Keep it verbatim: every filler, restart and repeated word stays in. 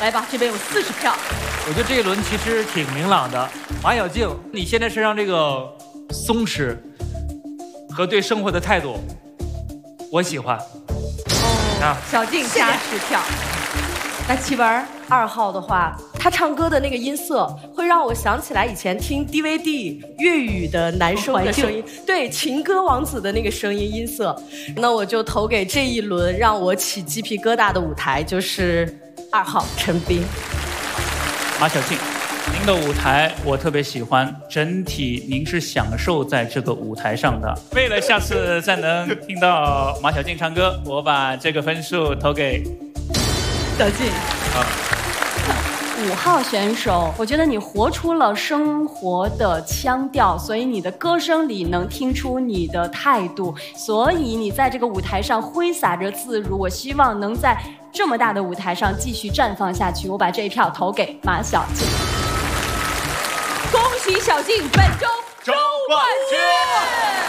来吧，这边有四十票。 我觉得这一轮其实挺明朗的。马小静，你现在身上这个松弛和对生活的态度，我喜欢。 哦，啊，小静加十票。 那启文二号的话，他唱歌的那个音色会让我想起来以前听 D V D 粤语的男生的声音，对，情歌王子的那个声音音色。那我就投给这一轮让我起鸡皮疙瘩的舞台，就是二号陈斌。 马小静，您的舞台我特别喜欢，整体您是享受在这个舞台上的。为了下次再能听到马小静唱歌，我把这个分数投给小静。 好。 五号选手，我觉得你活出了生活的腔调，所以你的歌声里能听出你的态度，所以你在这个舞台上挥洒着自如。我希望能在这么大的舞台上继续绽放下去。我把这一票投给马小静。 恭喜小静本周周冠军。